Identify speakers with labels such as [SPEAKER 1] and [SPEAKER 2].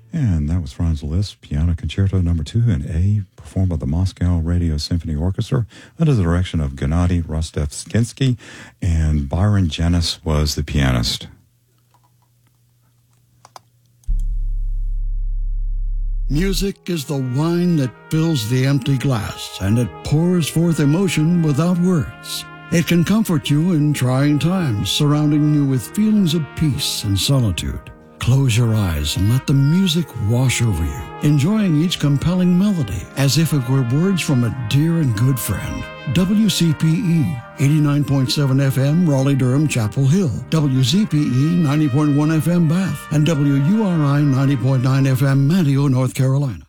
[SPEAKER 1] And that was Franz Liszt, Piano Concerto No. 2 in A, performed by the Moscow Radio Symphony Orchestra under the direction of Gennady Rostevskinsky, and Byron Janis was the pianist.
[SPEAKER 2] Music is the wine that fills the empty glass, and it pours forth emotion without words. It can comfort you in trying times, surrounding you with feelings of peace and solitude. Close your eyes and let the music wash over you, enjoying each compelling melody as if it were words from a dear and good friend. WCPE 89.7 FM, Raleigh-Durham, Chapel Hill. WZPE 90.1 FM, Bath. And WURI 90.9 FM, Manteo, North Carolina.